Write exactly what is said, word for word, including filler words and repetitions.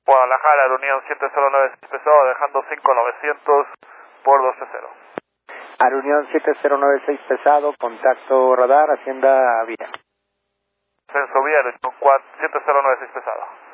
Guadalajara, la Unión siete cero nueve seis pesado, dejando cinco novecientos por doce cero. A la Unión siete cero nueve seis pesado, contacto radar, Hacienda Vía. Censo Vía, siete cero nueve seis pesado.